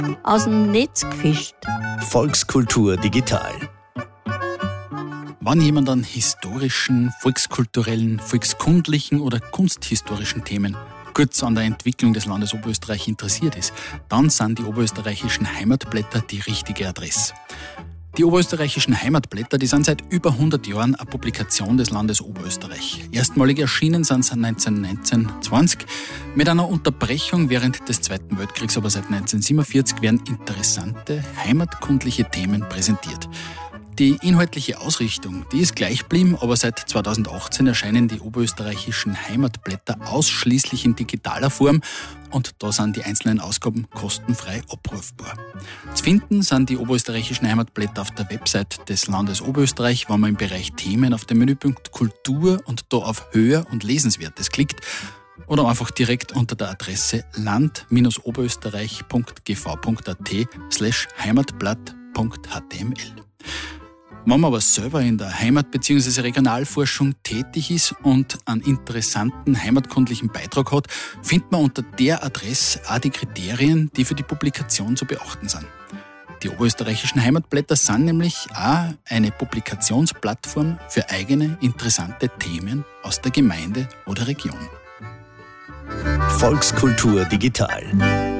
aus dem Netz gefischt. Volkskultur digital. Wann jemand an historischen, volkskulturellen, volkskundlichen oder kunsthistorischen Themen, kurz an der Entwicklung des Landes Oberösterreich interessiert ist, dann sind die oberösterreichischen Heimatblätter die richtige Adresse. Die oberösterreichischen Heimatblätter, die sind seit über 100 Jahren eine Publikation des Landes Oberösterreich. Erstmalig erschienen sind sie 1919-20. Mit einer Unterbrechung während des Zweiten Weltkriegs, aber seit 1947 werden interessante, heimatkundliche Themen präsentiert. Die inhaltliche Ausrichtung, die ist gleich geblieben, aber seit 2018 erscheinen die oberösterreichischen Heimatblätter ausschließlich in digitaler Form und da sind die einzelnen Ausgaben kostenfrei abrufbar. Zu finden sind die oberösterreichischen Heimatblätter auf der Website des Landes Oberösterreich, wenn man im Bereich Themen auf den Menüpunkt Kultur und da auf Höher und Lesenswertes klickt oder einfach direkt unter der Adresse land-oberösterreich.gv.at/heimatblatt.html. Wenn man aber selber in der Heimat- bzw. Regionalforschung tätig ist und einen interessanten heimatkundlichen Beitrag hat, findet man unter der Adresse auch die Kriterien, die für die Publikation zu beachten sind. Die oberösterreichischen Heimatblätter sind nämlich auch eine Publikationsplattform für eigene interessante Themen aus der Gemeinde oder Region. Volkskultur digital.